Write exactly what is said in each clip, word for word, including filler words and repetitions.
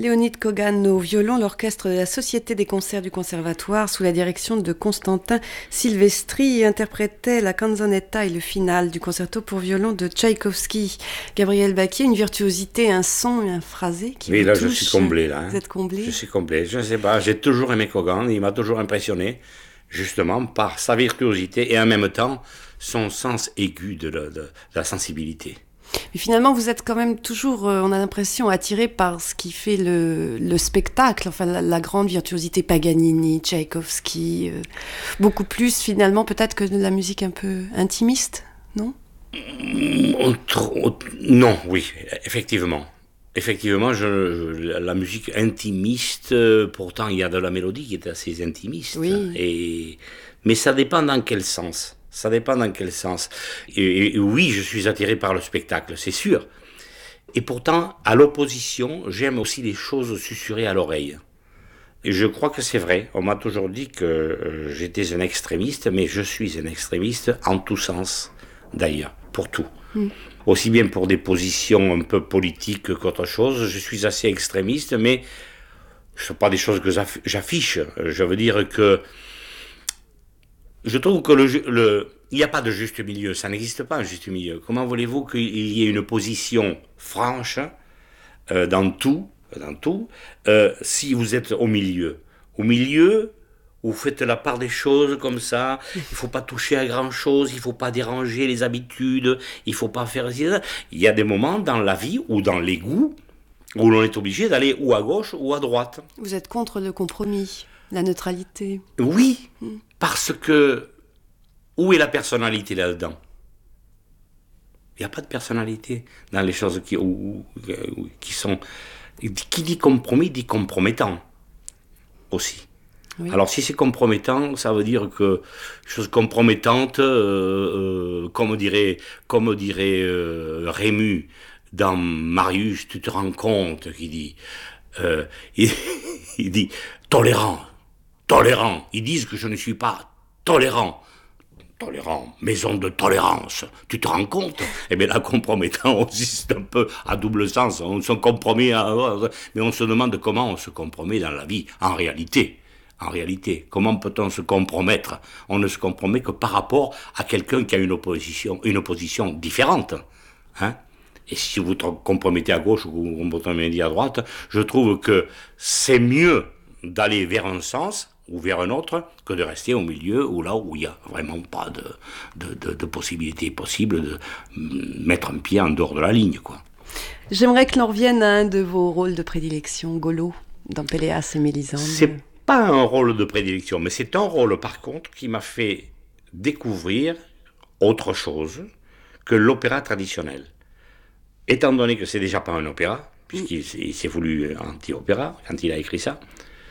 Léonide Kogan au violon, l'orchestre de la Société des concerts du Conservatoire sous la direction de Constantin Silvestri interprétait la canzonetta et le final du concerto pour violon de Tchaïkovski. Gabriel Baquier, une virtuosité, un son, un phrasé qui oui, vous là touche. Je suis comblé là. Hein. Vous êtes comblé. Je suis comblé. Je ne sais pas, j'ai toujours aimé Kogan, il m'a toujours impressionné, justement par sa virtuosité et en même temps son sens aigu de la, de, de la sensibilité. Mais finalement, vous êtes quand même toujours, euh, on a l'impression, attiré par ce qui fait le, le spectacle, enfin la, la grande virtuosité Paganini, Tchaïkovski, euh, beaucoup plus finalement peut-être que de la musique un peu intimiste, non ? Non, oui, effectivement. Effectivement, je, je, la musique intimiste, euh, pourtant il y a de la mélodie qui est assez intimiste. Oui. Et, mais ça dépend dans quel sens. Ça dépend dans quel sens. Et, et oui, je suis attiré par le spectacle, c'est sûr. Et pourtant, à l'opposition, j'aime aussi les choses susurrées à l'oreille. Et je crois que c'est vrai. On m'a toujours dit que euh, j'étais un extrémiste, mais je suis un extrémiste en tous sens, d'ailleurs, pour tout. Mm. Aussi bien pour des positions un peu politiques qu'autre chose. Je suis assez extrémiste, mais ce ne sont pas des choses que j'affiche. Je veux dire que je trouve que le, le, il n'y a pas de juste milieu, ça n'existe pas un juste milieu. Comment voulez-vous qu'il y ait une position franche euh, dans tout, dans tout euh, si vous êtes au milieu? Au milieu, vous faites la part des choses comme ça, il ne faut pas toucher à grand-chose, il ne faut pas déranger les habitudes, il ne faut pas faire... Il y a des moments dans la vie ou dans les goûts où l'on est obligé d'aller ou à gauche ou à droite. Vous êtes contre le compromis, la neutralité. Oui, mm. Parce que, où est la personnalité là-dedans? Il n'y a pas de personnalité dans les choses qui, où, où, qui sont... Qui dit compromis, dit compromettant aussi. Oui. Alors si c'est compromettant, ça veut dire que, chose compromettante, euh, euh, comme dirait, comme dirait euh, Rému dans Marius, tu te rends compte, qu'il dit, euh, il, il dit, tolérant. Tolérant. Ils disent que je ne suis pas tolérant. Tolérant, maison de tolérance. Tu te rends compte? Eh bien, la compromettant aussi, c'est un peu à double sens. On se compromet, à... mais on se demande comment on se compromet dans la vie, en réalité. En réalité, comment peut-on se compromettre? On ne se compromet que par rapport à quelqu'un qui a une opposition, une opposition différente. Hein? Et si vous vous compromettez à gauche ou vous vous compromettez à droite, je trouve que c'est mieux d'aller vers un sens ou vers un autre, que de rester au milieu, ou là où il n'y a vraiment pas de, de, de, de possibilité possible de mettre un pied en dehors de la ligne, quoi. J'aimerais que l'on revienne à un de vos rôles de prédilection, Golo, dans Péléas et Mélisande. C'est pas un rôle de prédilection, mais c'est un rôle, par contre, qui m'a fait découvrir autre chose que l'opéra traditionnel. Étant donné que c'est déjà pas un opéra, puisqu'il il s'est voulu anti-opéra, quand il a écrit ça,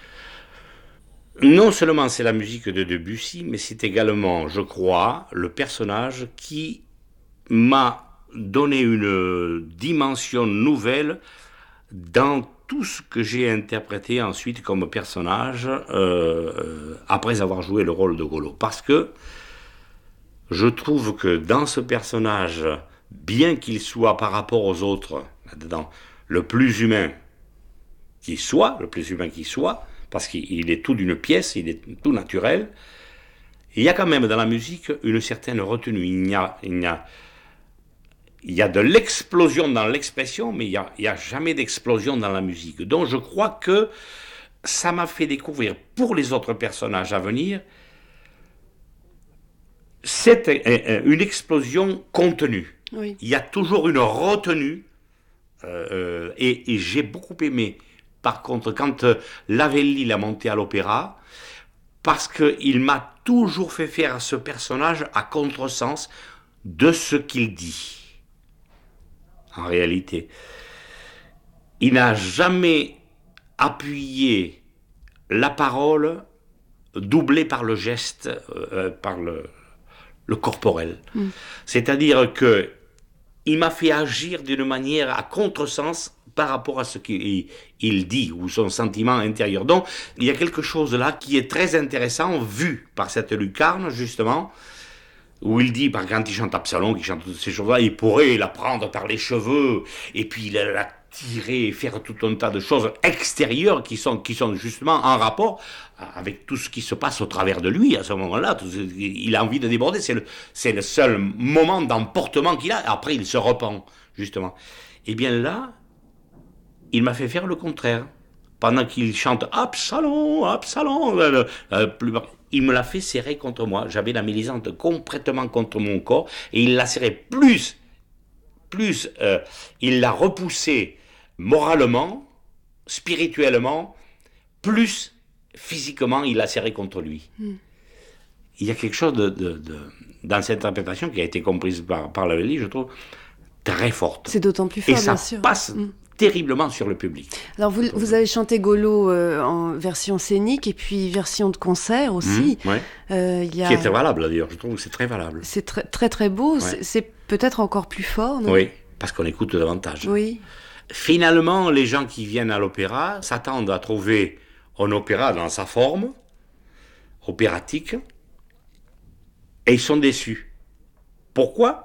non seulement c'est la musique de Debussy, mais c'est également, je crois, le personnage qui m'a donné une dimension nouvelle dans tout ce que j'ai interprété ensuite comme personnage euh, après avoir joué le rôle de Golo. Parce que je trouve que dans ce personnage, bien qu'il soit par rapport aux autres, là-dedans, le plus humain qu'il soit, le plus humain qu'il soit, parce qu'il est tout d'une pièce, il est tout naturel. Il y a quand même dans la musique une certaine retenue. Il y a, il y a, il y a de l'explosion dans l'expression, mais il n'y a, il y a jamais d'explosion dans la musique. Donc je crois que ça m'a fait découvrir pour les autres personnages à venir c'est une explosion contenue. Oui. Il y a toujours une retenue euh, et, et j'ai beaucoup aimé. Par contre, quand euh, Lavelli l'a monté à l'opéra, parce qu'il m'a toujours fait faire à ce personnage à contresens de ce qu'il dit. En réalité, il n'a jamais appuyé la parole doublée par le geste, euh, par le, le corporel. Mm. C'est-à-dire que il m'a fait agir d'une manière à contresens par rapport à ce qu'il il dit, ou son sentiment intérieur. Donc, il y a quelque chose là qui est très intéressant, vu par cette lucarne, justement, où il dit, par quand il chante Absalom, qu'il chante toutes ces choses-là, il pourrait la prendre par les cheveux, et puis la, la tirer et faire tout un tas de choses extérieures qui sont, qui sont justement en rapport avec tout ce qui se passe au travers de lui à ce moment-là. Il a envie de déborder, c'est le, c'est le seul moment d'emportement qu'il a. Après, il se repent, justement. Et bien là, il m'a fait faire le contraire. Pendant qu'il chante « Absalom, Absalom euh, euh, il me l'a fait serrer contre moi. J'avais la Mélisande complètement contre mon corps et il l'a serré plus, plus euh, il l'a repoussé moralement, spirituellement, plus physiquement il l'a serré contre lui. Mm. Il y a quelque chose de, de, de, dans cette interprétation qui a été comprise par, par Lavallée, je trouve, très forte. C'est d'autant plus fort, et ça bien sûr. passe mm. terriblement sur le public. Alors vous, vous avez chanté Golo euh, en version scénique et puis version de concert aussi. Mmh, ouais. euh, y a... Qui est très valable d'ailleurs, je trouve que c'est très valable. C'est très très, très beau, ouais. c'est, c'est peut-être encore plus fort, non ? Oui, parce qu'on écoute davantage. Oui. Finalement, les gens qui viennent à l'opéra s'attendent à trouver un opéra dans sa forme, opératique, et ils sont déçus. Pourquoi ?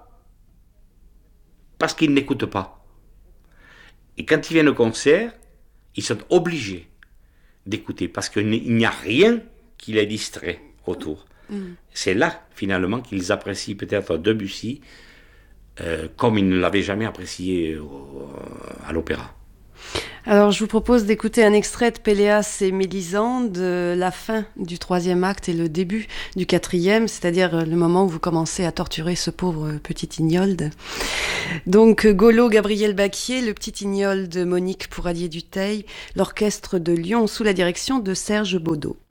Parce qu'ils n'écoutent pas. Et quand ils viennent au concert, ils sont obligés d'écouter parce qu'il n'y a rien qui les distrait autour. Mmh. C'est là, finalement, qu'ils apprécient peut-être Debussy euh, comme ils ne l'avaient jamais apprécié au, à l'opéra. Alors, je vous propose d'écouter un extrait de Péléas et Mélisande, la fin du troisième acte et le début du quatrième, c'est-à-dire le moment où vous commencez à torturer ce pauvre petit Ignolde. Donc, Golo, Gabriel Baquier, le petit Ignolde, Monique Pourallier-Dutheil, l'orchestre de Lyon sous la direction de Serge Baudot.